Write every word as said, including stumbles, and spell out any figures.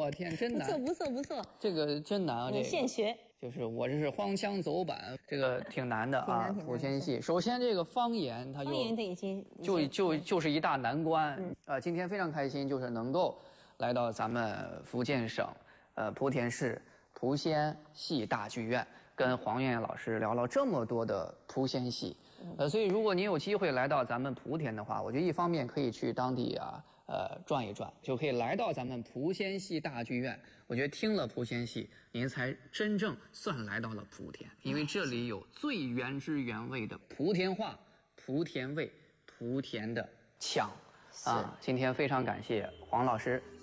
我天，真难！ 不错不错不错， 这个真难啊！这个现学。 就是我这是荒腔走板，这个挺难的啊。莆田系，首先这个方言，它就方言的已经就就就是一大难关。嗯，呃，今天非常开心，就是能够来到咱们福建省，呃，莆田市莆仙系大剧院，跟黄燕老师聊聊这么多的莆仙戏。呃，所以如果您有机会来到咱们莆田的话，我觉得一方面可以去当地啊，呃，转一转，就可以来到咱们莆仙系大剧院。我觉得听了莆仙戏，您才真正算来到了莆田，因为这里有最原汁原味的莆田话、莆田味、莆田的腔。啊，今天非常感谢黄老师